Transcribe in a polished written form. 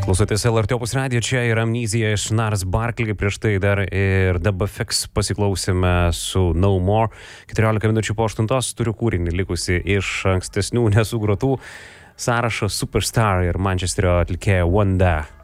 Klausotės LRT Opus Radio, čia yra Amnezija iš Nars Barkley, prieš tai dar ir DBFX pasiklausėme su No More. 14 minučių po 8 turiu kūrinį likusi iš ankstesnių nesugrotų sąrašo Superstar ir Mančesterio atlikėja Wanda.